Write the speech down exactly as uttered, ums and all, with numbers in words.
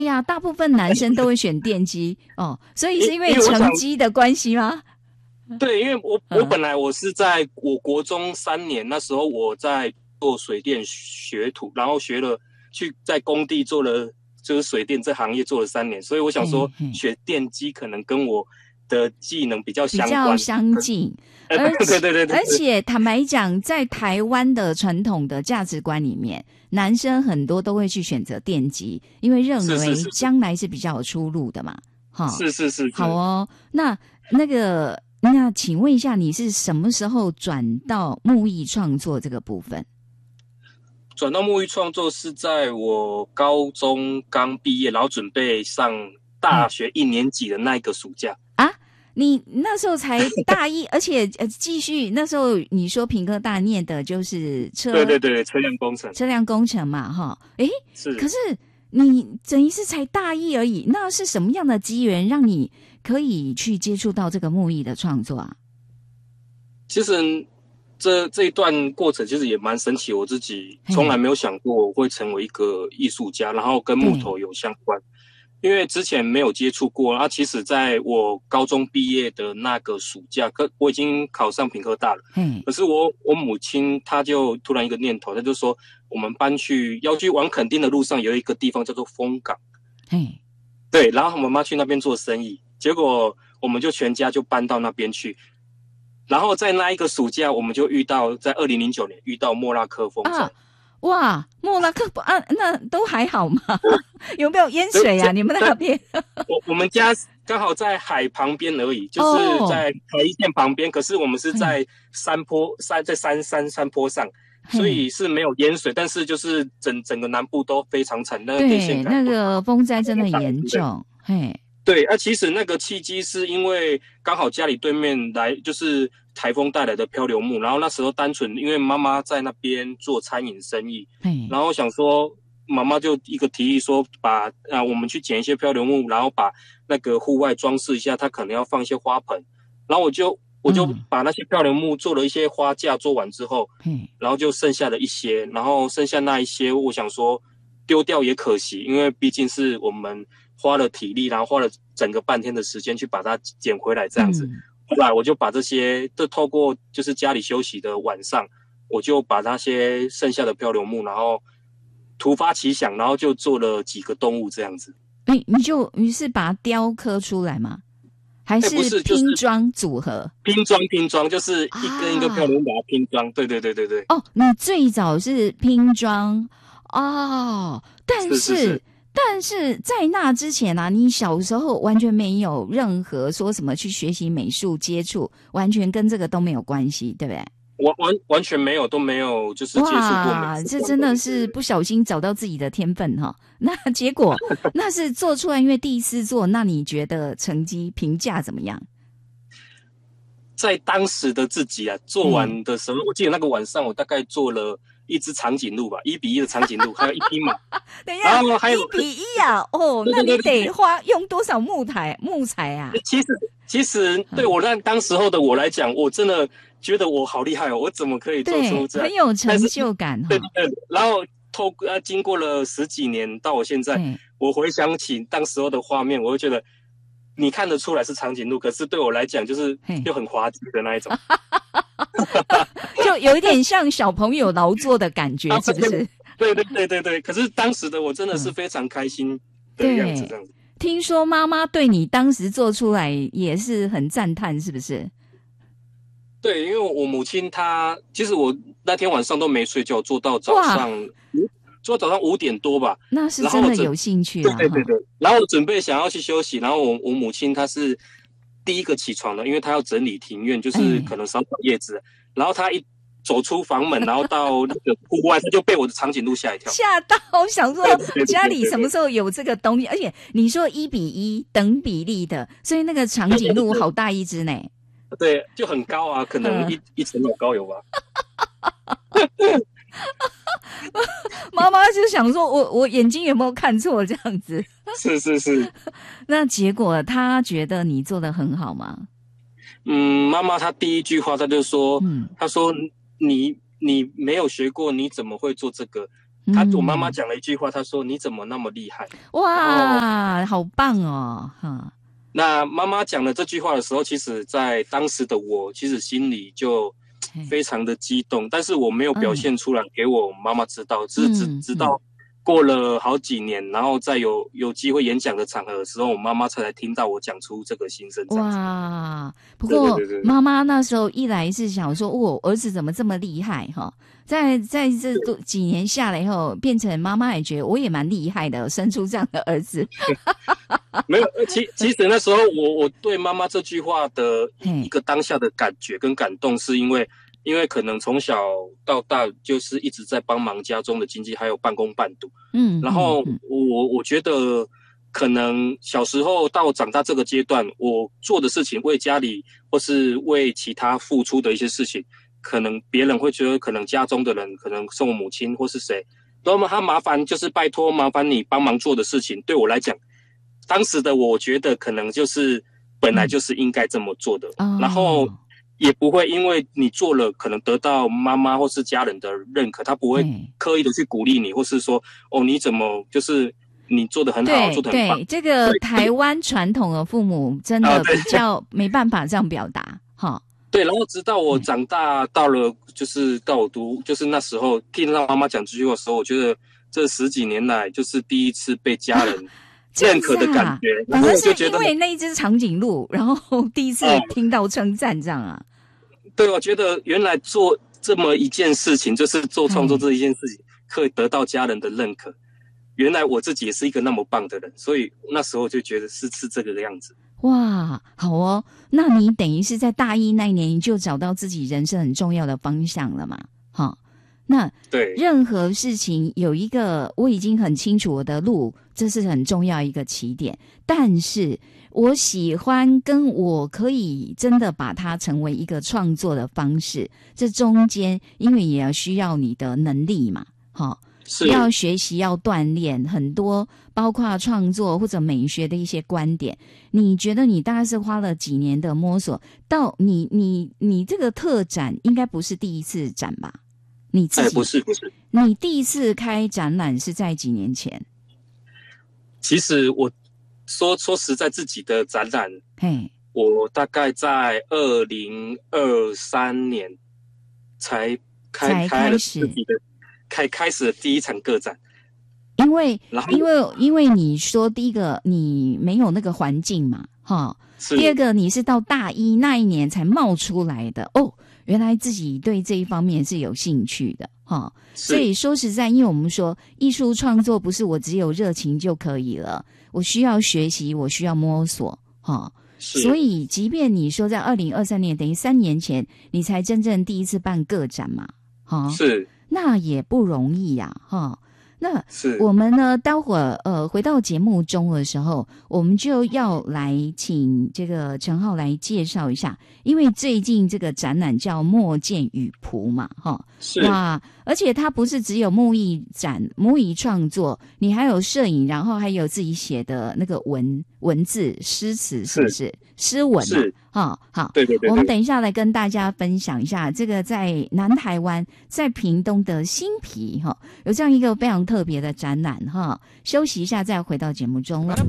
呀，大部分男生都会选电机哦，所以是因为成绩的关系吗？ 对，因为我我本来我是在我国中三年，那时候我在做水电学徒，然后学了去在工地做了就是水电这行业做了三年，所以我想说学电机可能跟我的技能比较相关， 比较相近。而且对对对对， 而且坦白讲，在台湾的传统的价值观里面，男生很多都会去选择电机，因为认为将来是比较有出路的嘛。哈， 是是是， 好哦。那那个，那请问一下，你是什么时候转到木艺创作这个部分？ 转到木艺创作是在我高中刚毕业，然后准备上大学一年级的那个暑假。 啊，你那时候才大一，而且呃，继续那时候你说屏科大念的就是车， 对对对，车辆工程， 车辆工程嘛，哈，诶， 是。 可是你等于是才大一而已，那是什么样的机缘让你可以去接触到这个木艺的创作啊？ 其实这这一段过程其实也蛮神奇，我自己从来没有想过我会成为一个艺术家，然后跟木头有相关。因为之前没有接触过，啊，其实在我高中毕业的那个暑假，可我已经考上屏科大了。嗯，可是我我母亲她就突然一个念头，她就说我们搬去要去往垦丁的路上有一个地方叫做丰港。嗯，对，然后我妈妈去那边做生意，结果我们就全家就搬到那边去。然后在那一个暑假，我们就遇到在二零零九年遇到莫拉克风灾。啊， 哇，莫拉克啊，那都还好吗？有没有淹水啊？你们那边？ 我我们家刚好在海旁边而已，就是在台一线旁边。可是我们是在山坡山在山山山坡上，所以是没有淹水，但是就是整整个南部都非常惨，那个电线杆， 对，那个风灾真的很严重。嘿， 对，啊，其实那个契机是因为刚好家里对面来就是台风带来的漂流木，然后那时候单纯因为妈妈在那边做餐饮生意，然后想说妈妈就一个提议说把啊我们去捡一些漂流木，然后把那个户外装饰一下，她可能要放一些花盆，然后我就我就把那些漂流木做了一些花架，做完之后，然后就剩下了一些，然后剩下那一些我想说丢掉也可惜，因为毕竟是我们花了体力，然后花了整个半天的时间去把它捡回来这样子。嗯，后来我就把这些都透过就是家里休息的晚上，我就把那些剩下的漂流木，然后突发奇想，然后就做了几个动物这样子。 哎，你就你是把它雕刻出来吗？还是拼装组合？ 拼装拼装就是一根一个漂流木把它拼装。啊，对对对对对。 哦，你最早是拼装哦，但是。是是是，但是在那之前啊，你小时候完全没有任何说什么去学习美术接触，完全跟这个都没有关系，对不对？ 完完完全没有，都没有，就是接触过美术。 哇，这真的是不小心找到自己的天分哈。那结果那是做出来，因为第一次做，那你觉得成绩评价怎么样？ 在当时的自己啊，做完的时候，嗯，我记得那个晚上，我大概做了一只长颈鹿吧，一比一的长颈鹿，还有一匹马。 等一下，然后还有一比一啊！哦，那你得花用多少木材木材啊？ 其实，其实对我那当时候的我来讲，我真的觉得我好厉害哦！我怎么可以做出这样？ 很有成就感哈。 对对。然后透呃，经过了十几年到我现在，我回想起当时候的画面，我会觉得你看得出来是长颈鹿，可是对我来讲就是就很滑稽的那一种。 就有一点像小朋友劳作的感觉，是不是？ 对对对对对。可是当时的我真的是非常开心的样子，这样子。 听说妈妈对你当时做出来也是很赞叹，是不是？ 对，因为我母亲她其实我那天晚上都没睡觉，做到早上，做到早上五点多吧。 那是真的有兴趣啊！ 对对对对。然后我准备想要去休息，然后我我母亲她是第一个起床的，因为她要整理庭院，就是可能扫扫叶子。哎，然后她一走出房门，然后到那个户外，她就被我的长颈鹿吓一跳， 吓到想说家里什么时候有这个东西？而且你说一比一等比例的，所以那个长颈鹿好大一只呢。 对，就很高啊，可能一、嗯、一层楼高有吧。 妈妈就想说我我眼睛有没有看错这样子？ 是是是。 那结果她觉得你做得很好吗？ 嗯，妈妈她第一句话她就说，嗯，她说你你没有学过，你怎么会做这个？ 他我妈妈讲了一句话，她说：“你怎么那么厉害？” 哇，好棒哦！哈， 那妈妈讲了这句话的时候，其实在当时的我，其实心里就非常的激动，但是我没有表现出来给我妈妈知道，只是只知道。过了好几年，然后在有有机会演讲的场合的时候，我妈妈才来听到我讲出这个心声。 哇！不过妈妈那时候一来是想说，我、哦、儿子怎么这么厉害哈？在在这多几年下来以后，变成妈妈也觉得我也蛮厉害的，生出这样的儿子。 没有，其其实那时候我我对妈妈这句话的一个当下的感觉跟感动，是因为。因为可能从小到大就是一直在帮忙家中的经济，还有半工半读。嗯，然后我我觉得可能小时候到长大这个阶段，我做的事情为家里或是为其他付出的一些事情，可能别人会觉得，可能家中的人，可能是我母亲或是谁，那么他麻烦就是拜托麻烦你帮忙做的事情，对我来讲，当时的我觉得可能就是本来就是应该这么做的，嗯、然后。也不会因为你做了可能得到妈妈或是家人的认可，他不会刻意的去鼓励你，或是说哦你怎么就是你做得很好，做得很棒。 对，这个台湾传统的父母真的比较没办法这样表达哈。 对，然后直到我长大到了，就是到我读，就是那时候听到妈妈讲这句话的时候，我觉得这十几年来就是第一次被家人。认可的感觉， 啊、然后就觉得因为那一只长颈鹿，然后第一次听到称赞这样啊。 对，我觉得原来做这么一件事情，就是做创作这一件事情，可以得到家人的认可。原来我自己也是一个那么棒的人，所以那时候就觉得是是这个样子。 哇，好哦，那你等于是在大一那一年，你就找到自己人生很重要的方向了嘛？哈。那对任何事情有一个我已经很清楚我的路，这是很重要一个起点。但是我喜欢跟我可以真的把它成为一个创作的方式，这中间因为也要需要你的能力嘛，齁，要学习要锻炼很多，包括创作或者美学的一些观点。你觉得你大概是花了几年的摸索，到你你你这个特展应该不是第一次展吧？你自己、 哎、不是不是， 你第一次开展览是在几年前？ 其实我说说实在，自己的展览， 嘿， 我大概在二零二三年才开开了自己的开开始的第一场个展。 因为因为因为你说第一个你没有那个环境嘛，哈，第二个你是到大一那一年才冒出来的哦。原来自己对这一方面是有兴趣的哈，所以说实在，因为我们说艺术创作不是我只有热情就可以了，我需要学习，我需要摸索哈。所以即便你说在二零二三年，等于三年前你才真正第一次办个展嘛，哈， 是， 那也不容易呀，哈。那我们呢，待会儿呃回到节目中的时候，我们就要来请这个陈浩来介绍一下，因为最近这个展览叫墨见羽仆嘛，哈， 是哇，而且它不是只有木艺展、木艺创作，你还有摄影，然后还有自己写的那个文文字、诗词，是不是？诗文啊， 是哦，好， 对对 对, 对， 我们等一下来跟大家分享一下这个在南台湾，在屏东的新皮哈、哦，有这样一个非常特别的展览哈、哦。休息一下，再回到节目中了。